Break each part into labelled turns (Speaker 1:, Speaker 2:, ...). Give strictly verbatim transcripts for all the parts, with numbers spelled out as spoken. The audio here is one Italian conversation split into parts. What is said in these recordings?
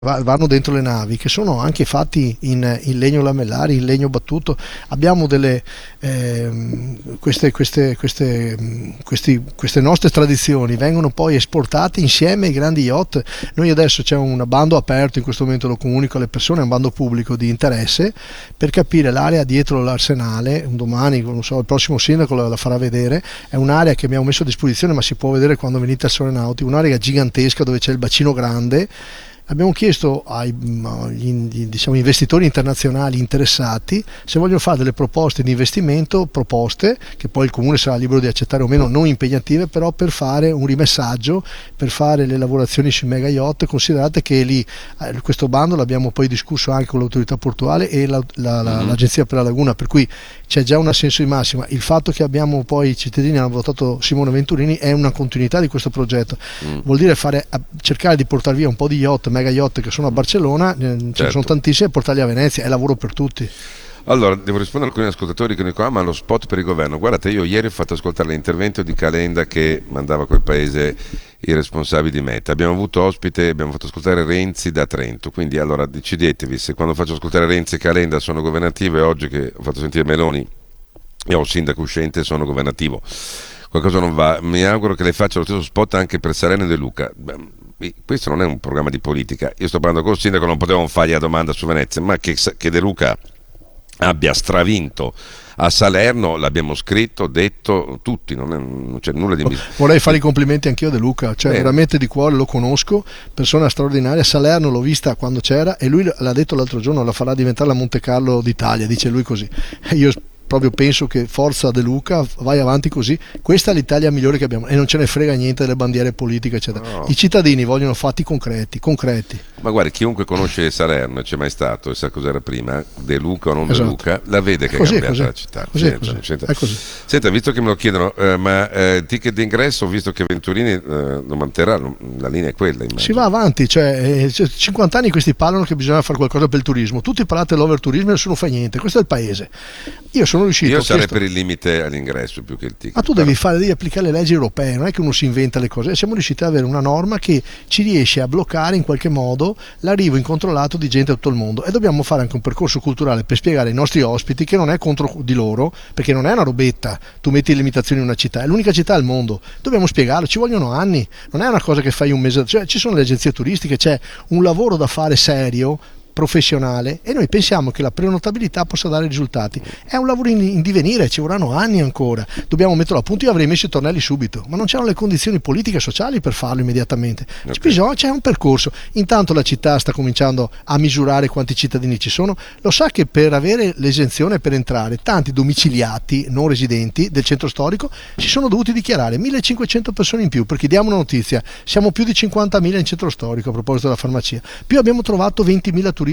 Speaker 1: vanno dentro le navi, che sono anche fatti in, in legno lamellare, in legno battuto. Abbiamo delle eh, queste, queste, queste, questi, queste nostre tradizioni vengono poi esportate insieme ai grandi yacht. Noi adesso c'è un bando aperto, in questo momento lo comunico alle persone, è un bando pubblico di interesse per capire l'area dietro l'Arsenale. Un domani, non so, il prossimo sindaco la, la farà vedere. È un'area che abbiamo messo a disposizione, ma si può vedere quando venite al Sole Nautico, un'area gigantesca dove c'è il bacino grande. Abbiamo chiesto ai gli, diciamo, investitori internazionali interessati se vogliono fare delle proposte di investimento, proposte che poi il comune sarà libero di accettare o meno, non impegnative, però per fare un rimessaggio, per fare le lavorazioni sui mega yacht. Considerate che lì eh, questo bando l'abbiamo poi discusso anche con l'autorità portuale e la, la, la, mm-hmm. l'agenzia per la laguna, per cui c'è già un assenso di massima. Il fatto che abbiamo poi i cittadini hanno votato Simone Venturini è una continuità di questo progetto. Mm. Vuol dire fare, cercare di portare via un po' di yacht, mega yacht che sono a Barcellona, ce certo. ne sono tantissimi, e portarli a Venezia. È lavoro per tutti.
Speaker 2: Allora, devo rispondere a alcuni ascoltatori che dicono: ah, ma lo spot per il governo. Guardate, io ieri ho fatto ascoltare l'intervento di Calenda che mandava a quel paese i responsabili di Meta. Abbiamo avuto ospite, abbiamo fatto ascoltare Renzi da Trento. Quindi allora decidetevi se quando faccio ascoltare Renzi e Calenda sono governativo, e oggi che ho fatto sentire Meloni e ho un sindaco uscente sono governativo. Qualcosa non va. Mi auguro che lei faccia lo stesso spot anche per Salerno e De Luca. Beh, questo non è un programma di politica. Io sto parlando con il sindaco, non potevamo fargli la domanda su Venezia, ma che, che De Luca abbia stravinto a Salerno l'abbiamo scritto, detto tutti, non, è, non c'è nulla di mis-
Speaker 1: vorrei fare i complimenti anch'io a De Luca, cioè Bene. veramente di cuore, lo conosco, persona straordinaria. Salerno l'ho vista quando c'era e lui l'ha detto l'altro giorno, la farà diventare la Monte Carlo d'Italia, dice lui così. E io proprio penso che forza De Luca, vai avanti così, questa è l'Italia migliore che abbiamo e non ce ne frega niente delle bandiere politiche eccetera. No. I cittadini vogliono fatti concreti, concreti.
Speaker 2: Ma guardi, chiunque conosce Salerno, c'è mai stato e sa cos'era prima, De Luca o non
Speaker 1: esatto.
Speaker 2: De Luca, la vede che
Speaker 1: così,
Speaker 2: è cambiata
Speaker 1: così.
Speaker 2: la città.
Speaker 1: Così,
Speaker 2: senta,
Speaker 1: così.
Speaker 2: Senta.
Speaker 1: È così.
Speaker 2: Senta, visto che me lo chiedono, eh, ma eh, ticket d'ingresso, ho visto che Venturini eh, lo manterrà, la linea è quella, immagino.
Speaker 1: Si va avanti, cioè, eh, cinquanta anni questi parlano che bisogna fare qualcosa per il turismo, tutti parlate dell'overturismo e nessuno fa niente, questo è il paese. Io sono riuscito
Speaker 2: Io sarei
Speaker 1: chiesto...
Speaker 2: per il limite all'ingresso più che il ticket.
Speaker 1: Ma tu devi fare, devi applicare le leggi europee, non è che uno si inventa le cose. Siamo riusciti ad avere una norma che ci riesce a bloccare in qualche modo l'arrivo incontrollato di gente da tutto il mondo, e dobbiamo fare anche un percorso culturale per spiegare ai nostri ospiti che non è contro di loro, perché non è una robetta, tu metti le limitazioni in una città, è l'unica città al mondo, dobbiamo spiegarlo, ci vogliono anni, non è una cosa che fai un mese, cioè ci sono le agenzie turistiche, c'è un lavoro da fare serio, professionale, e noi pensiamo che la prenotabilità possa dare risultati. È un lavoro in, in divenire, ci vorranno anni ancora, dobbiamo metterlo a punto. Io avrei messo i tornelli subito, ma non c'erano le condizioni politiche e sociali per farlo immediatamente. Okay. Bisogna, c'è un percorso. Intanto la città sta cominciando a misurare quanti cittadini ci sono, lo sa che per avere l'esenzione per entrare tanti domiciliati non residenti del centro storico si sono dovuti dichiarare millecinquecento persone in più, perché diamo una notizia, siamo più di cinquantamila in centro storico a proposito della farmacia, più abbiamo trovato ventimila turisti,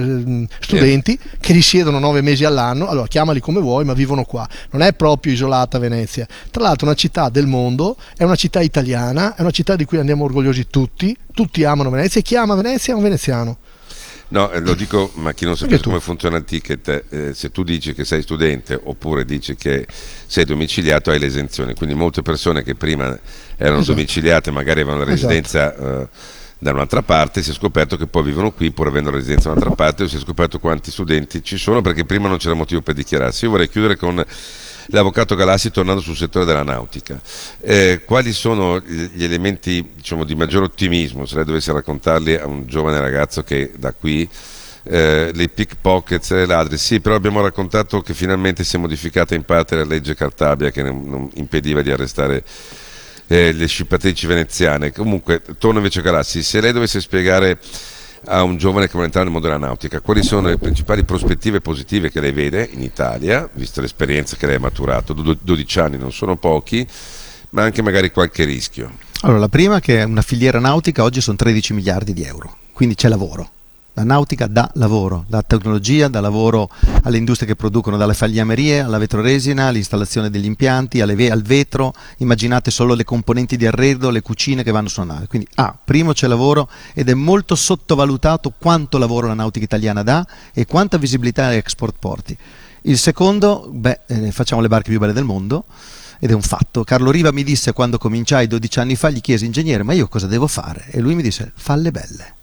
Speaker 1: studenti yeah. che risiedono nove mesi all'anno. Allora chiamali come vuoi, ma vivono qua, non è proprio isolata Venezia. Tra l'altro è una città del mondo, è una città italiana, è una città di cui andiamo orgogliosi tutti, tutti amano Venezia, e chi ama Venezia è un veneziano.
Speaker 2: No, eh, lo dico, ma chi non sapesse come funziona il ticket, eh, se tu dici che sei studente oppure dici che sei domiciliato hai l'esenzione, quindi molte persone che prima erano esatto. domiciliate, magari avevano la residenza esatto. eh, da un'altra parte, si è scoperto che poi vivono qui pur avendo la residenza da un'altra parte, o si è scoperto quanti studenti ci sono, perché prima non c'era motivo per dichiararsi. Io vorrei chiudere con l'avvocato Galassi, tornando sul settore della nautica. Eh, quali sono gli elementi, diciamo, di maggior ottimismo, se lei dovesse raccontarli a un giovane ragazzo che da qui eh, le pickpockets e le ladri? Sì, però abbiamo raccontato che finalmente si è modificata in parte la legge Cartabia che non, non impediva di arrestare Eh, le scippatrici veneziane. Comunque torno invece a Galassi, se lei dovesse spiegare a un giovane che vuole entrare nel mondo della nautica quali sono le principali prospettive positive che lei vede in Italia, visto l'esperienza che lei ha maturato, dodici anni non sono pochi, ma anche magari qualche rischio.
Speaker 3: Allora, la prima, che è una filiera nautica, oggi sono tredici miliardi di euro, quindi c'è lavoro. La nautica dà lavoro, dà tecnologia, dà lavoro alle industrie che producono, dalle fagliamerie alla vetroresina, all'installazione degli impianti, alle ve- al vetro. Immaginate solo le componenti di arredo, le cucine che vanno sulla nave. Quindi, ah, primo c'è lavoro, ed è molto sottovalutato quanto lavoro la nautica italiana dà e quanta visibilità l'export porti. Il secondo, beh, eh, facciamo le barche più belle del mondo. Ed è un fatto. Carlo Riva mi disse, quando cominciai dodici anni fa, gli chiesi: ingegnere, ma io cosa devo fare? E lui mi disse: falle belle.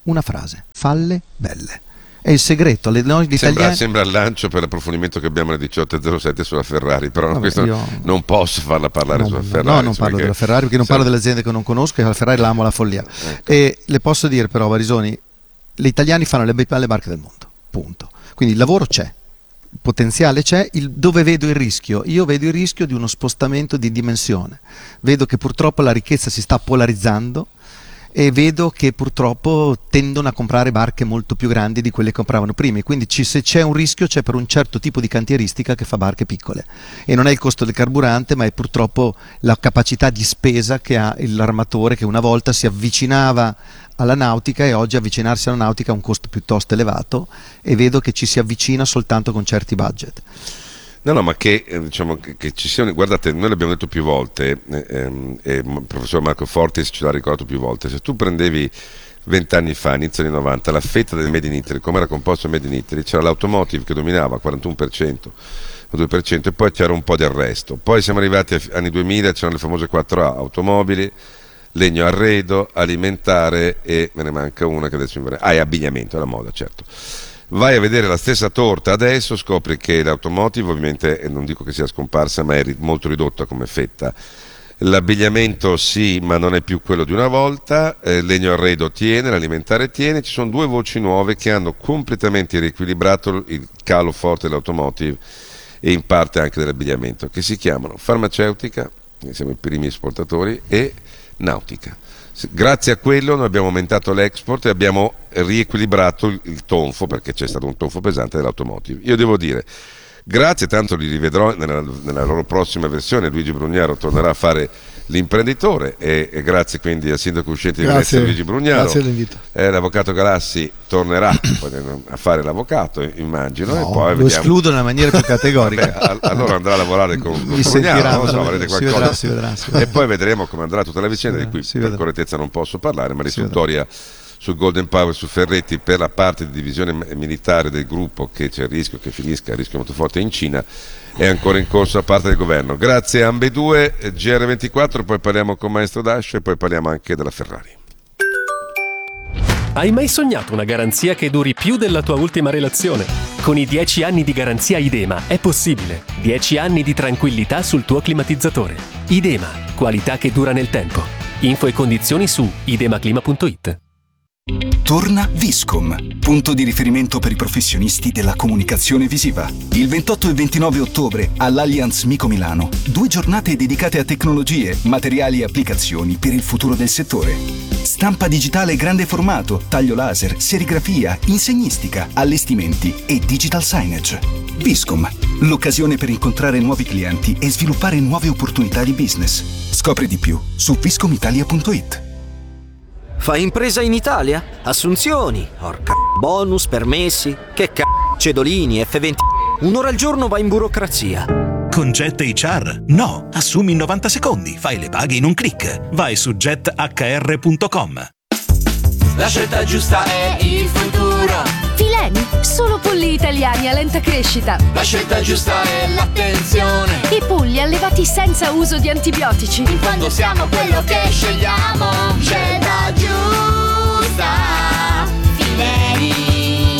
Speaker 3: una frase: falle belle. È il segreto. Le, noi, gli
Speaker 2: sembra,
Speaker 3: italiani...
Speaker 2: sembra il lancio per l'approfondimento che abbiamo alle diciotto e zero sette sulla Ferrari, però Vabbè, questo io... non posso farla parlare
Speaker 3: no,
Speaker 2: sulla
Speaker 3: no,
Speaker 2: Ferrari.
Speaker 3: No, non parlo perché... della Ferrari perché non parlo delle aziende che non conosco, e la Ferrari la amo alla follia. Ecco. E le posso dire però, Barisoni, gli italiani fanno le belle barche del mondo, punto. Quindi il lavoro c'è, il potenziale c'è. Il, dove vedo il rischio? Io vedo il rischio di uno spostamento di dimensione. Vedo che purtroppo la ricchezza si sta polarizzando e vedo che purtroppo tendono a comprare barche molto più grandi di quelle che compravano prima, e quindi ci, se c'è un rischio c'è per un certo tipo di cantieristica che fa barche piccole, e non è il costo del carburante, ma è purtroppo la capacità di spesa che ha l'armatore, che una volta si avvicinava alla nautica e oggi avvicinarsi alla nautica ha un costo piuttosto elevato, e vedo che ci si avvicina soltanto con certi budget.
Speaker 2: No, no, ma che, eh, diciamo, che, che ci siano, guardate, noi l'abbiamo detto più volte, eh, ehm, e il professor Marco Fortis ce l'ha ricordato più volte, se tu prendevi vent'anni fa, inizio anni novanta, la fetta del Made in Italy, come era composto il Made in Italy, c'era l'automotive che dominava, quarantuno per cento, due per cento, e poi c'era un po' del resto. Poi siamo arrivati agli anni duemila, c'erano le famose quattro A, automobili, legno arredo, alimentare e me ne manca una che adesso mi verrà. Ah, e abbigliamento, la moda, certo. Vai a vedere la stessa torta adesso, scopri che l'automotive ovviamente, e non dico che sia scomparsa, ma è molto ridotta come fetta. L'abbigliamento sì, ma non è più quello di una volta, eh, legno arredo tiene, l'alimentare tiene, ci sono due voci nuove che hanno completamente riequilibrato il calo forte dell'automotive e in parte anche dell'abbigliamento, che si chiamano farmaceutica, siamo i primi esportatori, e nautica. Grazie a quello noi abbiamo aumentato l'export e abbiamo riequilibrato il, il tonfo, perché c'è stato un tonfo pesante dell'automotive. Io devo dire, grazie, tanto li rivedrò nella, nella loro prossima versione. Luigi Brugnaro tornerà a fare l'imprenditore, e, e grazie quindi al sindaco uscente di Venezia Luigi Brugnaro.
Speaker 1: Grazie all'invito.
Speaker 2: Eh, l'avvocato Galassi tornerà a fare l'avvocato, immagino,
Speaker 3: no,
Speaker 2: e poi
Speaker 3: lo
Speaker 2: vediamo.
Speaker 3: escludo nella maniera più categorica.
Speaker 2: Vabbè, allora andrà a lavorare con, con Brugnaro, non so, avrete qualcosa.
Speaker 3: Si vedrà, si vedrà, si vedrà.
Speaker 2: E poi vedremo come andrà tutta la vicenda, di cui per correttezza non posso parlare, ma l'istruttoria sul Golden Power, su Ferretti, per la parte di divisione militare del gruppo, che c'è il rischio che finisca, il rischio molto forte in Cina, è ancora in corso da parte del governo. Grazie a ambedue. G R ventiquattro, poi parliamo con Maestro Dash e poi parliamo anche della Ferrari.
Speaker 4: Hai mai sognato una garanzia che duri più della tua ultima relazione? Con i dieci anni di garanzia Idema è possibile. dieci anni di tranquillità sul tuo climatizzatore. Idema, qualità che dura nel tempo. Info e condizioni su idemaclima punto it.
Speaker 5: Torna Viscom, punto di riferimento per i professionisti della comunicazione visiva. Il ventotto e ventinove ottobre all'Allianz Mico Milano, due giornate dedicate a tecnologie, materiali e applicazioni per il futuro del settore. Stampa digitale grande formato, taglio laser, serigrafia, insegnistica, allestimenti e digital signage. Viscom, l'occasione per incontrare nuovi clienti e sviluppare nuove opportunità di business. Scopri di più su viscomitalia punto it.
Speaker 6: Fai impresa in Italia? Assunzioni, orca bonus, permessi, che c***o, cedolini, F venti. Un'ora al giorno va in burocrazia.
Speaker 7: Con Jet H R? No, assumi in novanta secondi, fai le paghe in un click. Vai su jet h r punto com.
Speaker 8: La scelta giusta è il futuro.
Speaker 9: Fileni, solo polli italiani a lenta crescita.
Speaker 8: La scelta giusta è l'attenzione.
Speaker 9: I polli allevati senza uso di antibiotici.
Speaker 8: In fondo siamo quello che scegliamo. Scelta giusta. Fileni.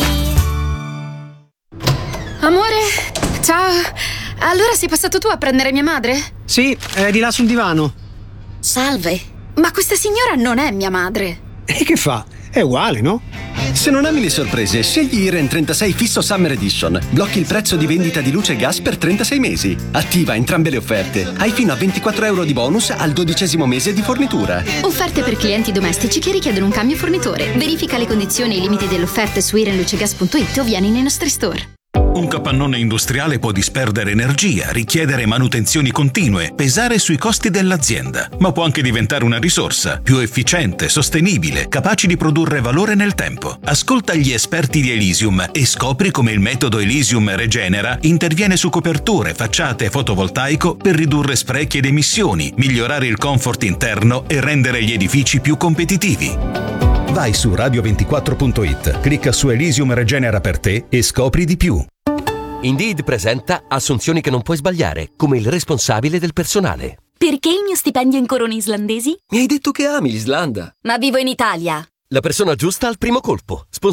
Speaker 9: Amore, ciao. Allora sei passato tu a prendere mia madre?
Speaker 10: Sì, è di là sul divano.
Speaker 9: Salve, ma questa signora non è mia madre.
Speaker 10: E che fa? È uguale, no?
Speaker 11: Se non ami le sorprese, scegli Iren trentasei Fisso Summer Edition. Blocchi il prezzo di vendita di luce e gas per trentasei mesi. Attiva entrambe le offerte. Hai fino a ventiquattro euro di bonus al dodicesimo mese di fornitura.
Speaker 9: Offerte per clienti domestici che richiedono un cambio fornitore. Verifica le condizioni e i limiti dell'offerta su iren luce gas punto it o vieni nei nostri store.
Speaker 7: Un capannone industriale può disperdere energia, richiedere manutenzioni continue, pesare sui costi dell'azienda, ma può anche diventare una risorsa più efficiente, sostenibile, capace di produrre valore nel tempo. Ascolta gli esperti di Elysium e scopri come il metodo Elysium Regenera interviene su coperture, facciate e fotovoltaico per ridurre sprechi ed emissioni, migliorare il comfort interno e rendere gli edifici più competitivi.
Speaker 12: Vai su radio ventiquattro punto it, clicca su Elysium Regenera per te e scopri di più.
Speaker 13: Indeed presenta assunzioni che non puoi sbagliare, come il responsabile del personale.
Speaker 14: Perché il mio stipendio in corone islandesi?
Speaker 13: Mi hai detto che ami l'Islanda.
Speaker 14: Ma vivo in Italia.
Speaker 13: La persona giusta al primo colpo.